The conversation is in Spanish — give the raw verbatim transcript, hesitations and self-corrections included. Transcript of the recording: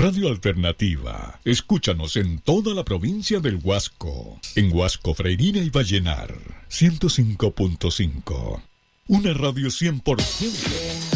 Radio Alternativa. Escúchanos en toda la provincia del Huasco. En Huasco, Freirina y Vallenar. ciento cinco punto cinco. Una radio cien por ciento